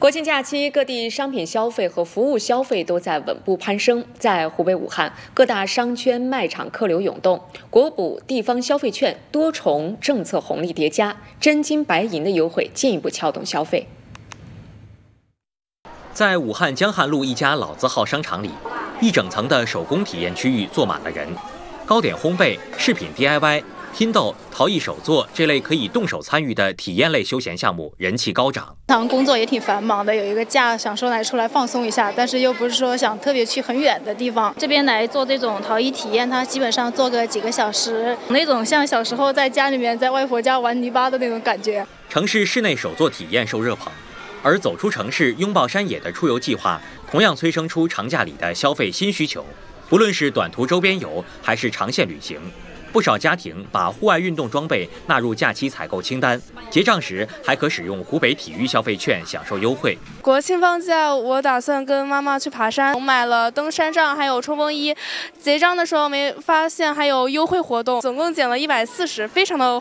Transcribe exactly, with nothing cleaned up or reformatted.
国庆假期，各地商品消费和服务消费都在稳步攀升。在湖北武汉，各大商圈卖场客流涌动，国补、地方消费券多重政策红利叠加，真金白银的优惠进一步撬动消费。 在武汉江汉路一家老字号商场里，一整层的手工体验区域坐满了人，糕点烘焙、饰品 D I Y、拼豆、陶艺手作这类可以动手参与的体验类休闲项目人气高涨。 平常工作也挺繁忙的，有一个假想说来出来放松一下，但是又不是说想特别去很远的地方。这边来做这种陶艺体验，它基本上做个几个小时，那种像小时候在家里面在外婆家玩泥巴的那种感觉。 城市室内手作体验受热捧，而走出城市拥抱山野的出游计划，同样催生出长假里的消费新需求。不论是短途周边游还是长线旅行，不少家庭把户外运动装备纳入假期采购清单，结账时还可使用湖北体育消费券享受优惠。 国庆放假，我打算跟妈妈去爬山，我买了登山杖还有冲锋衣。结账的时候没发现还有优惠活动，总共减了一百四十，非常的